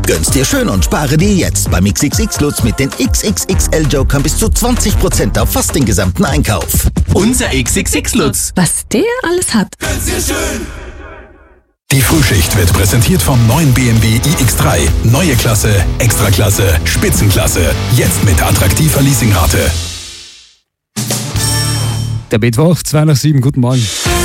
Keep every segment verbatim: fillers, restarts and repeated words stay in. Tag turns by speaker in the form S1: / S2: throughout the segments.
S1: Gönn's dir schön und spare dir jetzt beim X X X-Lutz mit den X X X L-Jokern bis zu zwanzig Prozent auf fast den gesamten Einkauf.
S2: Unser X X X-Lutz.
S3: Was der alles hat.
S2: Gönn's dir schön.
S4: Die Frühschicht wird präsentiert vom neuen B M W i X drei. Neue Klasse, Extraklasse, Spitzenklasse. Jetzt mit attraktiver Leasingrate.
S5: Der Mittwoch, zwei nach sieben, guten Morgen.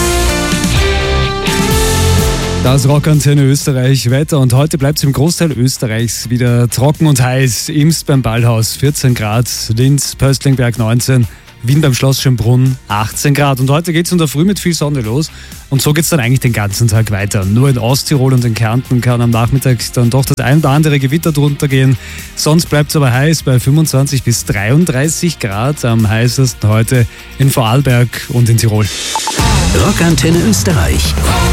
S5: Das Rockantenne Österreich Wetter und heute bleibt es im Großteil Österreichs wieder trocken und heiß. Imst beim Ballhaus vierzehn Grad, Linz, Pöstlingberg neunzehn, Wien beim Schloss Schönbrunn achtzehn Grad. Und heute geht es in der Früh mit viel Sonne los und so geht es dann eigentlich den ganzen Tag weiter. Nur in Osttirol und in Kärnten kann am Nachmittag dann doch das ein oder andere Gewitter drunter gehen. Sonst bleibt es aber heiß bei fünfundzwanzig bis dreiunddreißig Grad. Am heißesten heute in Vorarlberg und in Tirol.
S2: Rockantenne Österreich.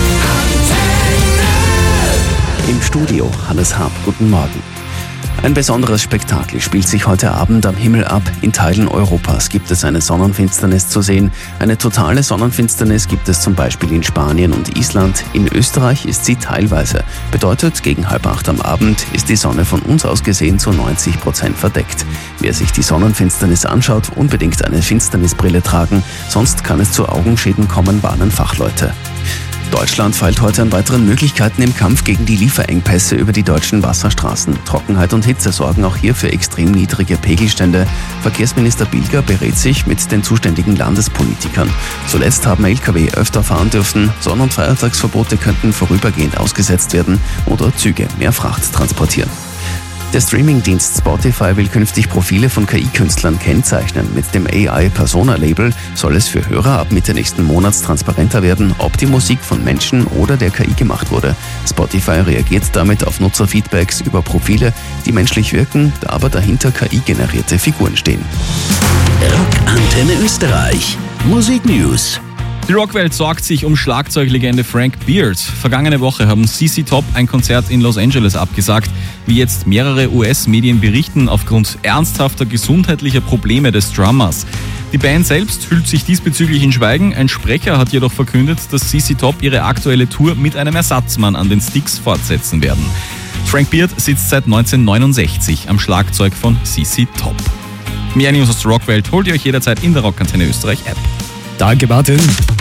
S2: Im Studio Hannes Hab, guten Morgen. Ein besonderes Spektakel spielt sich heute Abend am Himmel ab. In Teilen Europas gibt es eine Sonnenfinsternis zu sehen. Eine totale Sonnenfinsternis gibt es zum Beispiel in Spanien und Island. In Österreich ist sie teilweise. Bedeutet, gegen halb acht am Abend ist die Sonne von uns aus gesehen zu neunzig Prozent verdeckt. Wer sich die Sonnenfinsternis anschaut, unbedingt eine Finsternisbrille tragen, sonst kann es zu Augenschäden kommen, warnen Fachleute. Deutschland feilt heute an weiteren Möglichkeiten im Kampf gegen die Lieferengpässe über die deutschen Wasserstraßen. Trockenheit und Hitze sorgen auch hier für extrem niedrige Pegelstände. Verkehrsminister Bilger berät sich mit den zuständigen Landespolitikern. Zuletzt haben L K W öfter fahren dürfen. Sonn- und Feiertagsverbote könnten vorübergehend ausgesetzt werden oder Züge mehr Fracht transportieren. Der Streamingdienst Spotify will künftig Profile von K I-Künstlern kennzeichnen. Mit dem A I-Persona-Label soll es für Hörer ab Mitte nächsten Monats transparenter werden, ob die Musik von Menschen oder der K I gemacht wurde. Spotify reagiert damit auf Nutzerfeedbacks über Profile, die menschlich wirken, da aber dahinter K I-generierte Figuren stehen.
S6: Rockantenne Österreich. Musik News.
S7: Die Rockwelt sorgt sich um Schlagzeuglegende Frank Beard. Vergangene Woche haben C C Top ein Konzert in Los Angeles abgesagt. Wie jetzt mehrere U S-Medien berichten, aufgrund ernsthafter gesundheitlicher Probleme des Drummers. Die Band selbst hüllt sich diesbezüglich in Schweigen. Ein Sprecher hat jedoch verkündet, dass C C Top ihre aktuelle Tour mit einem Ersatzmann an den Sticks fortsetzen werden. Frank Beard sitzt seit neunzehnhundertneunundsechzig am Schlagzeug von C C Top. Mehr News aus der Rockwelt holt ihr euch jederzeit in der Rockantenne Österreich App.
S5: Danke, Martin.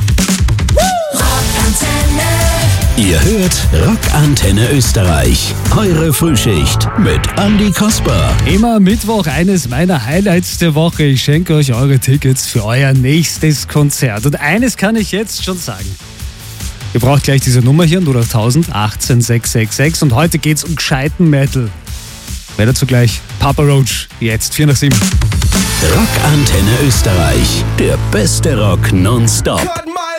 S6: Ihr hört Rockantenne Österreich. Eure Frühschicht mit Andi Kasper.
S5: Immer Mittwoch eines meiner Highlights der Woche. Ich schenke euch eure Tickets für euer nächstes Konzert. Und eines kann ich jetzt schon sagen. Ihr braucht gleich diese Nummer hier, null acht null null achtzehn sechs sechs sechs. Und heute geht's um gescheiten Metal. Wer dazu gleich? Papa Roach, jetzt vier nach sieben.
S6: Rockantenne Österreich. Der beste Rock nonstop.